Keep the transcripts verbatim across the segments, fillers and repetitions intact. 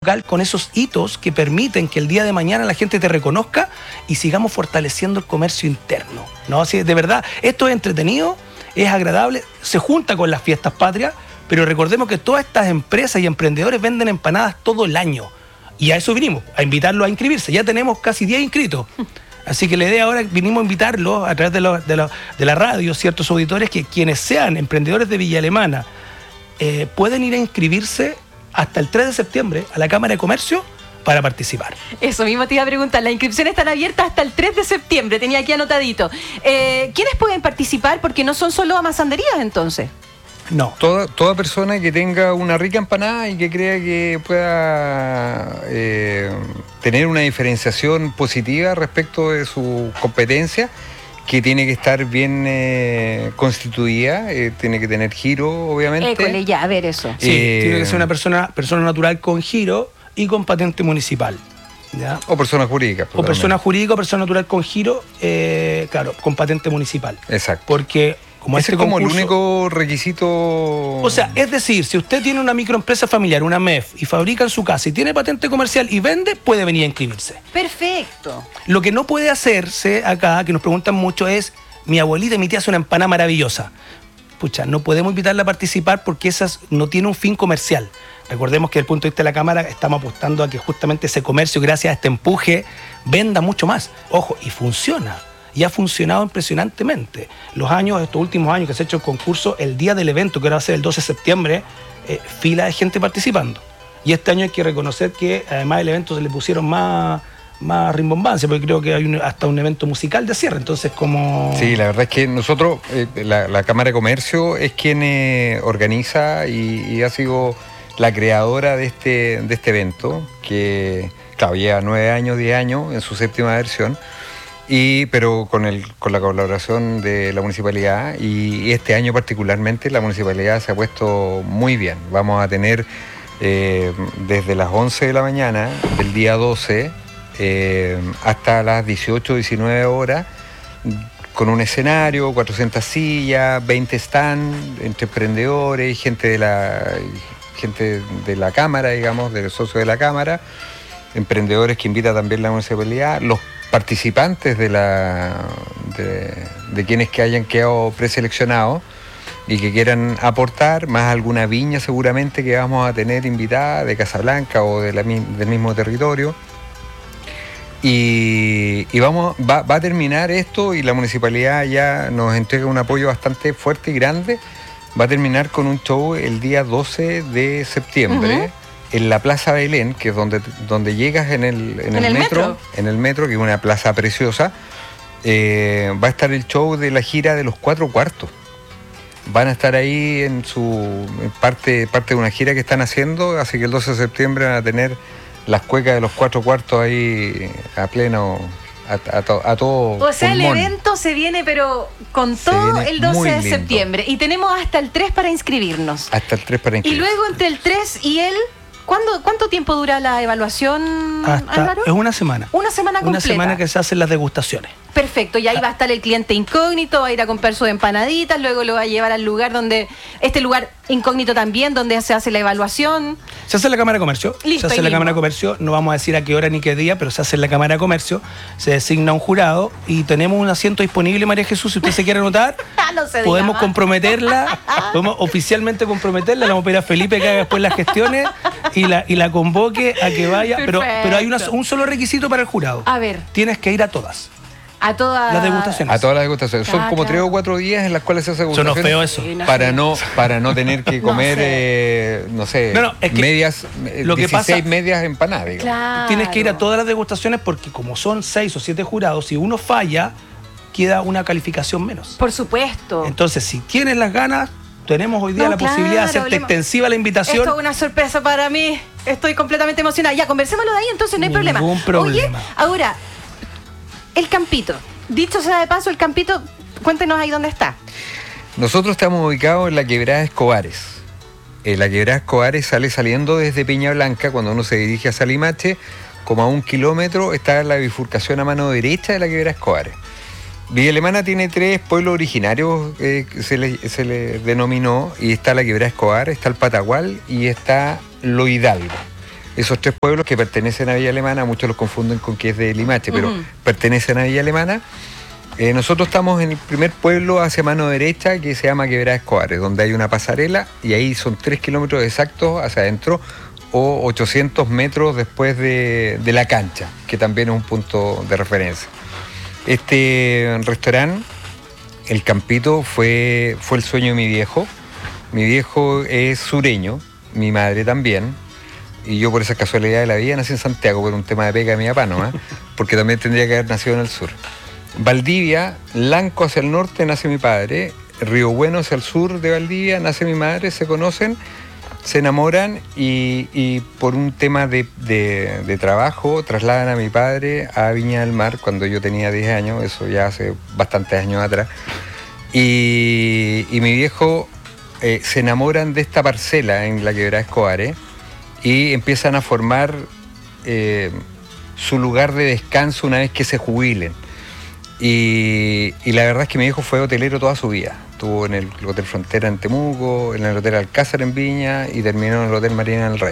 local con esos hitos que permiten que el día de mañana la gente te reconozca y sigamos fortaleciendo el comercio interno, ¿no? Así, de verdad, esto es entretenido, es agradable, se junta con las fiestas patrias, pero recordemos que todas estas empresas y emprendedores venden empanadas todo el año. Y a eso vinimos, a invitarlos a inscribirse. Ya tenemos casi diez inscritos. Así que la idea ahora, vinimos a invitarlos a través de, lo, de, lo, de la radio, ciertos auditores, que quienes sean emprendedores de Villa Alemana eh, pueden ir a inscribirse hasta el tres de septiembre a la Cámara de Comercio para participar. Eso mismo te iba a preguntar, las inscripciones están abiertas hasta el tres de septiembre, tenía aquí anotadito. Eh, ¿Quiénes pueden participar? Porque no son solo amasanderías entonces. No. Toda, toda persona que tenga una rica empanada y que crea que pueda eh, tener una diferenciación positiva respecto de su competencia, que tiene que estar bien eh, constituida, eh, tiene que tener giro, obviamente. École, ya, a ver eso. Sí, eh, tiene que ser una persona, persona natural con giro y con patente municipal. ¿Ya? O persona jurídica. O persona jurídica o persona natural con giro, eh, claro, con patente municipal. Exacto. Porque como ese este es como concurso, el único requisito. O sea, es decir, si usted tiene una microempresa familiar, una M E F, y fabrica en su casa y tiene patente comercial y vende, puede venir a inscribirse. Perfecto. Lo que no puede hacerse acá, que nos preguntan mucho, es: mi abuelita y mi tía hacen una empanada maravillosa. Pucha, no podemos invitarla a participar porque esas no tiene un fin comercial. Recordemos que desde el punto de vista de la Cámara estamos apostando a que justamente ese comercio, gracias a este empuje, venda mucho más. Ojo, y funciona. Y ha funcionado impresionantemente. Los años, estos últimos años que se ha hecho el concurso, el día del evento, que ahora va a ser el doce de septiembre, eh, fila de gente participando. Y este año hay que reconocer que además el evento se le pusieron más, más rimbombancia, porque creo que hay un, hasta un evento musical de cierre. Entonces, como... Sí, la verdad es que nosotros, eh, la, la Cámara de Comercio es quien eh, organiza y, y ha sido la creadora de este, de este evento, que, claro, lleva nueve años, diez años en su séptima versión. Y, pero con, el, con la colaboración de la municipalidad, y este año particularmente la municipalidad se ha puesto muy bien. Vamos a tener eh, desde las once de la mañana del día doce eh, hasta las dieciocho, diecinueve horas, con un escenario, cuatrocientas sillas, veinte stands entre emprendedores, gente de la, gente de la Cámara, digamos, de los socios de la Cámara, emprendedores que invita también la municipalidad, los participantes de la de, de quienes que hayan quedado preseleccionados y que quieran aportar, más alguna viña seguramente que vamos a tener invitada de Casablanca o de la, del mismo territorio. Y, y vamos va, va a terminar esto, y la municipalidad ya nos entrega un apoyo bastante fuerte y grande. Va a terminar con un show el día doce de septiembre. Uh-huh. En la Plaza Belén, que es donde, donde llegas en el, en ¿En el, el metro, metro, en el metro, que es una plaza preciosa, eh, va a estar el show de la gira de los cuatro cuartos. Van a estar ahí en su en parte, parte de una gira que están haciendo, así que el doce de septiembre van a tener las cuecas de los cuatro cuartos ahí a pleno, a, a, to, a todo. O sea, pulmón. El evento se viene, pero con todo el doce de septiembre. Y tenemos hasta el tres para inscribirnos. Hasta el tres para inscribirnos. Y luego entre el tres y el... ¿Cuándo, ¿Cuánto tiempo dura la evaluación, Hasta, Álvaro? es una semana. Una semana completa. Una semana que se hacen las degustaciones. Perfecto, y ahí va a estar el cliente incógnito, va a ir a comprar sus empanaditas, luego lo va a llevar al lugar donde, este lugar incógnito también, donde se hace la evaluación. Se hace en la Cámara de Comercio. Listo, se hace en la Cámara de Comercio, no vamos a decir a qué hora ni qué día, pero se hace en la Cámara de Comercio, se designa un jurado y tenemos un asiento disponible, María Jesús, si usted se quiere anotar, no se podemos diga comprometerla, podemos oficialmente comprometerla, le vamos a pedir a Felipe que haga después las gestiones y la, y la convoque a que vaya, pero, pero hay una, un solo requisito para el jurado. A ver. Tienes que ir a todas. A todas las degustaciones. A todas las degustaciones. Ah, Son como claro. tres o cuatro días en las cuales se hace degustación. Sonó feo eso. Sí, no para sé. no para no tener que comer, No sé. eh, no sé, No, no, es que medias, eh, lo que dieciséis pasa- medias empanadas, digamos. Claro. Tienes que ir a todas las degustaciones porque como son seis o siete jurados, si uno falla, queda una calificación menos. Por supuesto. Entonces, si tienes las ganas, tenemos hoy día No, la claro, posibilidad de hacerte hablemos. extensiva la invitación. Esto es una sorpresa para mí. Estoy completamente emocionada. Ya, conversémoslo de ahí, entonces no hay problema. Ningún problema. Oye, ahora, el campito. Dicho sea de paso, el campito, cuéntenos ahí dónde está. Nosotros estamos ubicados en la Quebrada Escobares. Eh, la Quebrada Escobares sale saliendo desde Peña Blanca, cuando uno se dirige a Salimache, como a un kilómetro está la bifurcación a mano derecha de la Quebrada Escobares. Villa Alemana tiene tres pueblos originarios, eh, que se, le, se le denominó, y está la Quebrada Escobar, está el Patagual y está Lo Hidalgo. esos tres pueblos que pertenecen a Villa Alemana, muchos los confunden con que es de Limache, pero uh-huh. pertenecen a Villa Alemana. Eh, nosotros estamos en el primer pueblo hacia mano derecha que se llama Quebrada Escobares, donde hay una pasarela y ahí son tres kilómetros exactos hacia adentro o ochocientos metros después de, de la cancha, que también es un punto de referencia. Este restaurante, El Campito, fue, fue el sueño de mi viejo. Mi viejo es sureño, mi madre también, y yo por esa casualidad de la vida nací en Santiago por un tema de pega de mi papá, ¿no? ¿Eh? Porque también tendría que haber nacido en el sur. Valdivia, Lanco hacia el norte nace mi padre, Río Bueno hacia el sur de Valdivia nace mi madre, se conocen, se enamoran y, y por un tema de, de, de trabajo trasladan a mi padre a Viña del Mar cuando yo tenía diez años, eso ya hace bastantes años atrás, y, y mi viejo eh, se enamoran de esta parcela en la Quebrada Escobares y empiezan a formar eh, su lugar de descanso una vez que se jubilen. Y, y la verdad es que mi viejo fue hotelero toda su vida. Estuvo en el Hotel Frontera en Temuco, en el Hotel Alcázar en Viña y terminó en el Hotel Marina del Rey.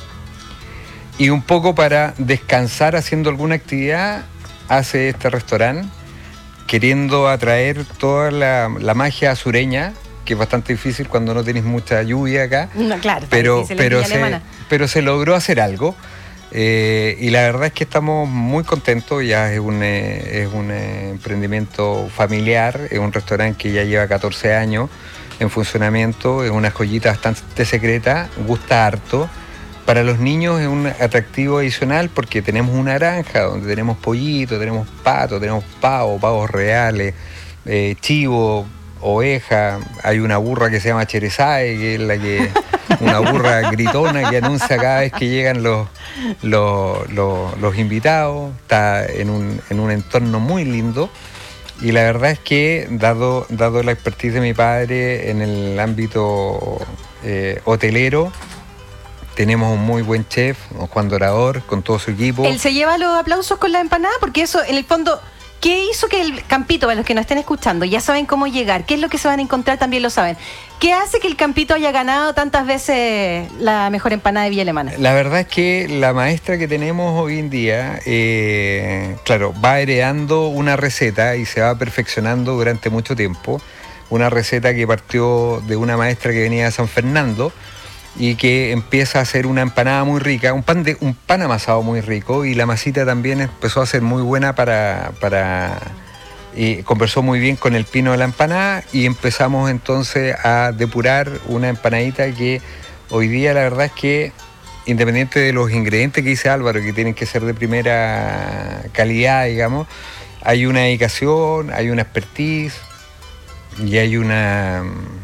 Y un poco para descansar haciendo alguna actividad, hace este restaurante, queriendo atraer toda la, la magia sureña, que es bastante difícil cuando no tenés mucha lluvia acá. No, claro, pero, pero, se, pero se logró hacer algo. Eh, y la verdad es que estamos muy contentos, ya es un, eh, es un eh, emprendimiento familiar, es un restaurante que ya lleva catorce años en funcionamiento, es una joyita bastante secreta, gusta harto. Para los niños es un atractivo adicional porque tenemos una granja donde tenemos pollito, tenemos pato, tenemos pavo, pavos reales, eh, chivo, oveja, hay una burra que se llama Cherezae, que es la que... una burra gritona que anuncia cada vez que llegan los, los, los, los invitados. Está en un, en un entorno muy lindo y la verdad es que dado, dado la expertise de mi padre en el ámbito eh, hotelero, tenemos un muy buen chef, don Juan Dorador, con todo su equipo. ¿Él se lleva los aplausos con la empanada? Porque eso, en el fondo... ¿Qué hizo que el Campito, para los que nos estén escuchando, ya saben cómo llegar? ¿Qué es lo que se van a encontrar? También lo saben. ¿Qué hace que el Campito haya ganado tantas veces la mejor empanada de Villa Alemana? La verdad es que la maestra que tenemos hoy en día, eh, claro, va heredando una receta y se va perfeccionando durante mucho tiempo. Una receta que partió de una maestra que venía de San Fernando y que empieza a hacer una empanada muy rica, un pan de un pan amasado muy rico, y la masita también empezó a ser muy buena para, para y conversó muy bien con el pino de la empanada y empezamos entonces a depurar una empanadita que hoy día la verdad es que, independiente de los ingredientes que dice Álvaro, que tienen que ser de primera calidad, digamos, hay una dedicación, hay una expertise y hay una...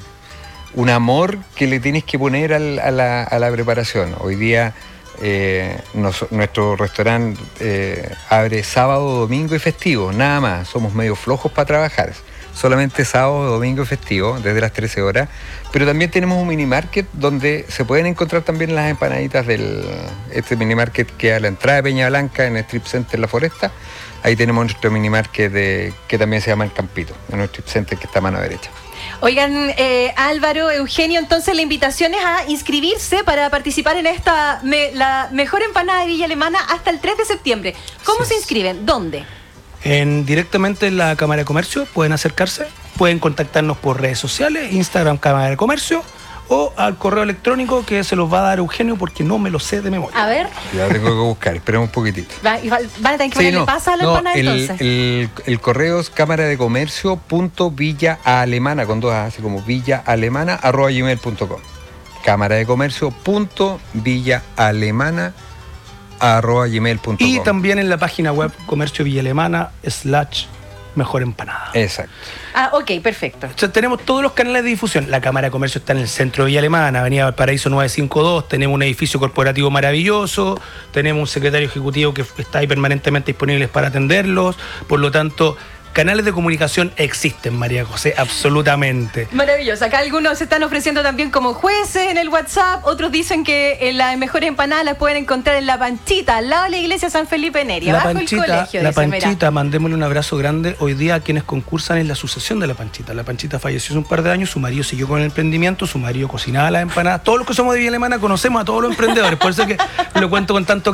un amor que le tienes que poner al, a, la, a la preparación. Hoy día eh, nos, nuestro restaurante eh, abre sábado, domingo y festivo, nada más. Somos medio flojos para trabajar, solamente sábado, domingo y festivo, desde las trece horas. Pero también tenemos un mini market donde se pueden encontrar también las empanaditas del... Este mini market que a la entrada de Peña Blanca, en el Strip Center La Foresta. Ahí tenemos nuestro mini market de, que también se llama El Campito, en nuestro Strip Center que está a mano derecha. Oigan, eh, Álvaro, Eugenio, entonces la invitación es a inscribirse para participar en esta me, la mejor empanada de Villa Alemana hasta el tres de septiembre. ¿Cómo sí. se inscriben? ¿Dónde? En, directamente en la Cámara de Comercio pueden acercarse, pueden contactarnos por redes sociales, Instagram Cámara de Comercio, o al correo electrónico que se los va a dar Eugenio porque no me lo sé de memoria. A ver. Ya tengo que buscar, esperemos un poquitito. Va, van a tener que ponerle sí, no, pasa a la no, empanada el, entonces. El, el correo es cámara de comercio punto villa alemana, con dos A, así como villa alemana arroba gmail punto com. Cámara de comercio punto villa alemana arroba gmail punto com. Y también en la página web comercio villa alemana slash mejor empanada. Exacto. Ah, ok, perfecto. O sea, tenemos todos los canales de difusión. La Cámara de Comercio está en el centro de Villa Alemana, Avenida Valparaíso novecientos cincuenta y dos. Tenemos un edificio corporativo maravilloso. Tenemos un secretario ejecutivo que está ahí permanentemente disponible para atenderlos. Por lo tanto, canales de comunicación existen, María José, absolutamente. Maravilloso. Acá algunos se están ofreciendo también como jueces en el WhatsApp. Otros dicen que eh, las mejores empanadas las pueden encontrar en La Panchita, al lado de la iglesia San Felipe Neri, La abajo Panchita, el colegio. la dice, Panchita, mira. mandémosle un abrazo grande. Hoy día quienes concursan es la sucesión de La Panchita. La Panchita falleció hace un par de años, su marido siguió con el emprendimiento, su marido cocinaba las empanadas. Todos los que somos de Villa Alemana conocemos a todos los emprendedores, por eso es que lo cuento con tanto